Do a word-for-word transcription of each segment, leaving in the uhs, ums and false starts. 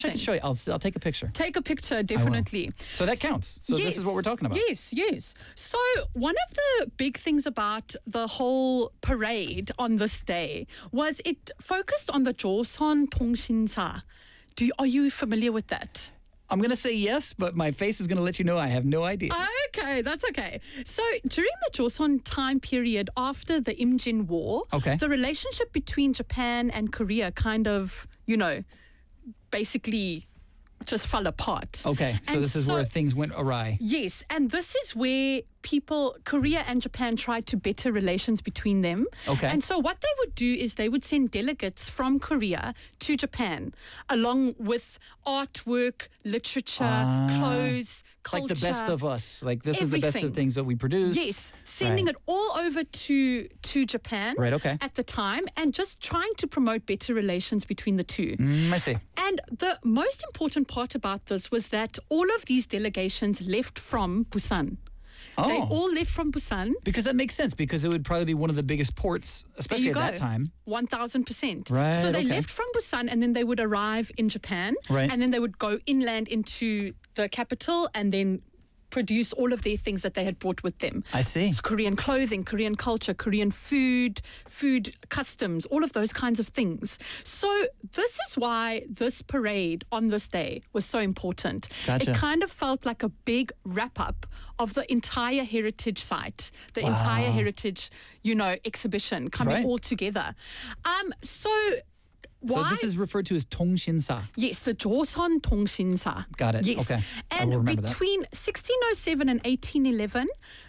I'll show you. I'll, I'll take a picture. Take a picture, definitely. So that counts. So yes. this is what we're talking about. Yes, yes. So one of the big things about the whole parade on this day was it focused on the Joseon Tongshinsa. Do you, are you familiar with that? I'm going to say yes, but my face is going to let you know I have no idea. Okay, that's okay. So during the Joseon time period after the Imjin War, okay. the relationship between Japan and Korea kind of, you know, basically just fell apart. Okay, so and this is so, where things went awry. Yes, and this is where people, Korea and Japan, tried to better relations between them. Okay. And so what they would do is they would send delegates from Korea to Japan, along with artwork, literature, ah, clothes, culture. Like the best of us. Like this everything. is the best of things that we produce. Yes, sending right. it all over to, to Japan right, okay. at the time and just trying to promote better relations between the two. Mm, I see. And the most important part about this was that all of these delegations left from Busan. Oh. They all left from Busan. Because that makes sense, because it would probably be one of the biggest ports, especially at go. that time. one thousand percent. Right, so they okay. left from Busan and then they would arrive in Japan. Right. And then they would go inland into the capital and then produce all of their things that they had brought with them. I see. It's Korean clothing, Korean culture, Korean food, food customs, all of those kinds of things. So this is why this parade on this day was so important. Gotcha. It kind of felt like a big wrap-up of the entire heritage site, the Wow. entire heritage, you know, exhibition coming Right. all together. Um, so So why? this is referred to as Tongshinsa. Yes, the Joseon Tongshinsa. Got it. Yes. Okay. I will And remember that. between sixteen oh seven and eighteen eleven,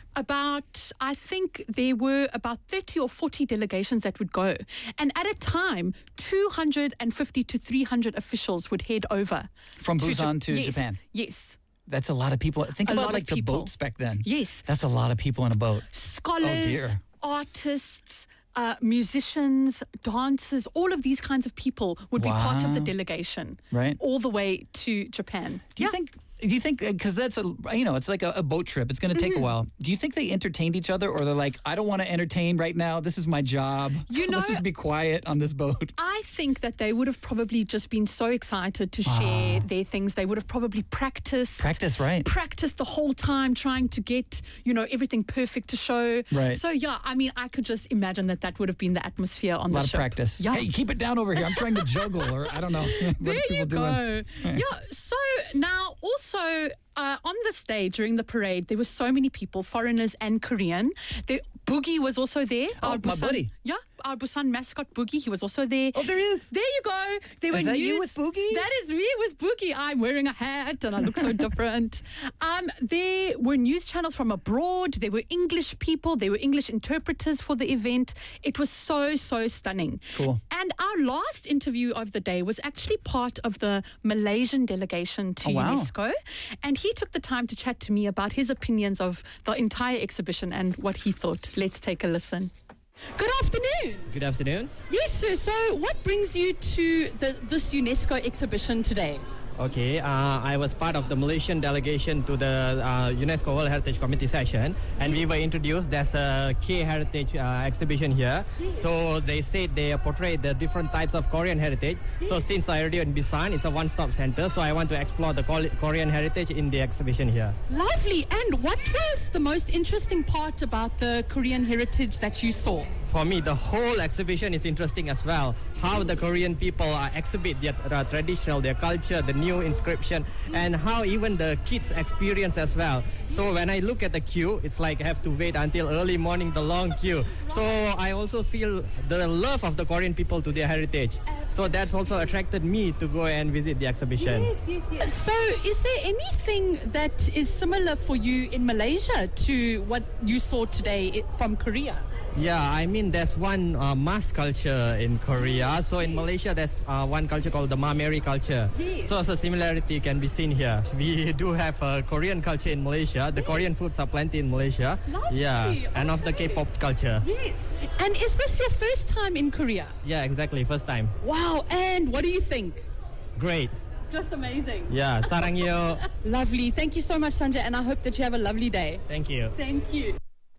about, I think there were about thirty or forty delegations that would go. And at a time, two hundred fifty to three hundred officials would head over. From Busan to yes, Japan. Yes. That's a lot of people. Think A about lot like of the people. boats back then. Yes. That's a lot of people in a boat. Scholars, Oh, dear. artists, uh, musicians, dancers, all of these kinds of people would be part of the Wow. delegation. Right. All the way to Japan. Do you think, do you think, because that's a, you know, it's like a, a boat trip. It's going to take Mm-hmm. a while. Do you think they entertained each other, or they're like, I don't want to entertain right now. This is my job. You know- Let's just be quiet on this boat. I think that they would have probably just been so excited to share their things. They would have probably practiced. Practice, right. Practiced the whole time, trying to get, you know, everything perfect to show. Right. So, yeah, I mean, I could just imagine that that would have been the atmosphere on A the lot of ship. practice. Yeah. Hey, keep it down over here. I'm trying to juggle, or I don't know. What There are people you doing? go. Yeah. So now also uh, on this day during the parade, there were so many people, foreigners and Korean. The Boogie was also there. Oh, our my Busan, buddy. Yeah, our Busan mascot Boogie. He was also there. Oh, there he is. There you go. There were Is that you news- with Boogie? That is me with Boogie. I'm wearing a hat and I look so different. Um, there were news channels from abroad. There were English people. There were English interpreters for the event. It was so, so stunning. Cool. And our last interview of the day was actually part of the Malaysian delegation to Oh, wow. UNESCO. And he took the time to chat to me about his opinions of the entire exhibition and what he thought. Let's take a listen. Good afternoon. Good afternoon. Yes, sir. So what brings you to the, this UNESCO exhibition today? Okay, uh, I was part of the Malaysian delegation to the uh, UNESCO World Heritage Committee session, and we were introduced. There's a K Heritage uh, exhibition here. So they said they portray the different types of Korean heritage. So since I already in Busan, it's a one-stop center. So I want to explore the Korean heritage in the exhibition here. Lovely. And what was the most interesting part about the Korean heritage that you saw? For me, the whole exhibition is interesting as well. How the Korean people uh, exhibit their uh, traditional, their culture, the new inscription, and how even the kids experience as well. So when I look at the queue, it's like I have to wait until early morning, the long queue. So I also feel the love of the Korean people to their heritage. So that's also attracted me to go and visit the exhibition. Yes, yes, yes. So is there anything that is similar for you in Malaysia to what you saw today from Korea? Yeah, I mean, there's one uh, mass culture in Korea. So in Malaysia, there's uh, one culture called the Mameri culture. Yes. So as a similarity can be seen here. We do have a Korean culture in Malaysia. The Korean foods are plenty in Malaysia. Lovely. Yeah, and of the Okay. K-pop culture. Yes. And is this your first time in Korea? Yeah, exactly. First time. Wow. And what do you think? Great. Just amazing. Yeah, sarangyo. Lovely. Thank you so much, Sanjay, and I hope that you have a lovely day. Thank you. Thank you.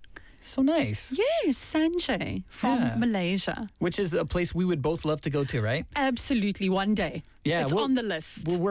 So nice. Yes, Sanjay from Yeah. Malaysia. Which is a place we would both love to go to, right? Absolutely, one day. Yeah, It's we'll- on the list. We'll work